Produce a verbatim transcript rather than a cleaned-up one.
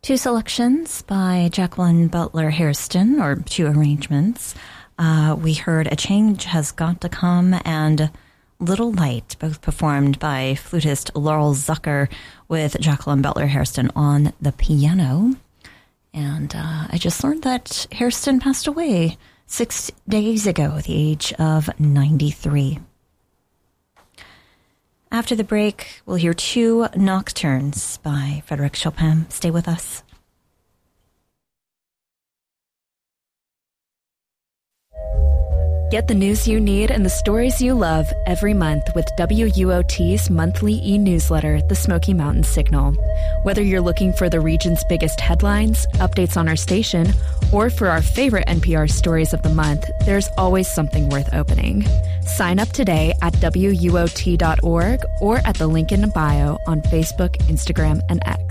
Two selections by Jacqueline Butler Hairston, or two arrangements. Uh, we heard A Change Has Got to Come and Little Light, both performed by flutist Laurel Zucker with Jacqueline Butler Hairston on the piano. And uh, I just learned that Hairston passed away six days ago at the age of ninety-three. After the break, we'll hear two nocturnes by Frédéric Chopin. Stay with us. Get the news you need and the stories you love every month with W U O T's monthly e-newsletter, The Smoky Mountain Signal. Whether you're looking for the region's biggest headlines, updates on our station, or for our favorite N P R stories of the month, there's always something worth opening. Sign up today at W U O T dot org or at the link in the bio on Facebook, Instagram, and X.